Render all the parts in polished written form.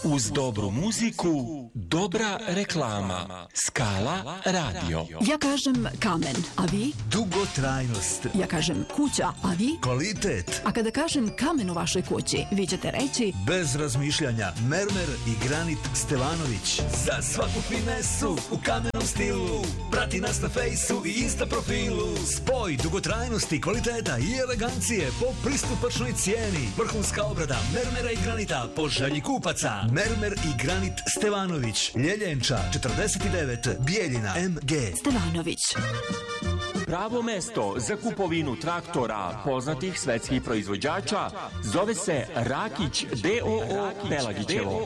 Uz dobru muziku, dobra reklama. Skala radio. Ja kažem kamen, a vi? Dugotrajnost. Ja kažem kuća, a vi? Kvalitet. A kada kažem kamen u vašoj kući, vi ćete reći... Bez razmišljanja, mermer i granit Stevanović. Za svaku finesu u kamenom stilu. Prati nas na fejsu i insta profilu. Spoj dugotrajnosti, kvaliteta i elegancije po pristupačnoj cijeni. Vrhunska obrada mermera i granita po želji kupaca. Mermer i granit Stevanović. Ljeljenča 49, Bijeljina MG. Stevanović. Pravo mesto za kupovinu traktora poznatih svetskih proizvođača zove se Rakić D.O.O. Pelagićevo.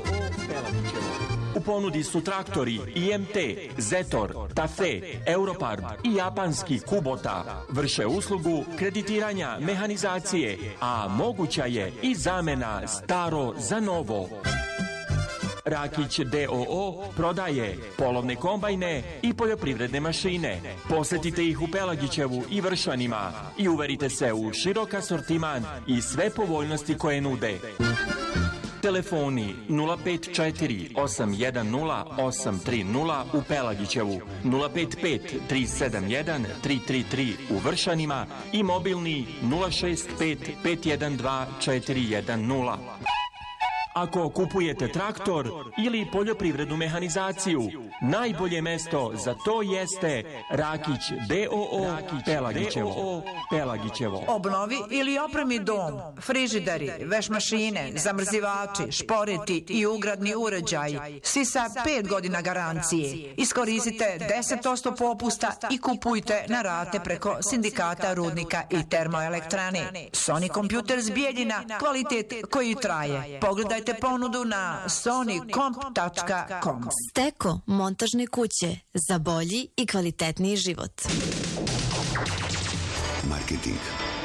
U ponudi su traktori IMT, Zetor, Tafe, Europard i japanski Kubota. Vrše uslugu kreditiranja mehanizacije, a moguća je i zamena staro za novo. Rakić D.O.O. prodaje polovne kombajne i poljoprivredne mašine. Posetite ih u Pelagićevu i Vršanima i uverite se u širok asortiman i sve povoljnosti koje nude. Telefoni 054 810 830 u Pelagićevu, 055 371 333 u Vršanima i mobilni 065 512 410. Ako kupujete traktor ili poljoprivrednu mehanizaciju, najbolje mesto za to jeste Rakić D.O.O. Pelagićevo. Obnovi ili opremi dom, frižideri, veš mašine, zamrzivači, šporeti i ugradni uređaji, svi sa 5 godina garancije. Iskoristite 10% popusta i kupujte na rate preko Sindikata rudnika i termoelektrane. Sony Computers Bijeljina, kvalitet koji traje. Pogledajte ponudu na sonycomp.com. Steko montažne kuće za bolji i kvalitetniji život. Marketing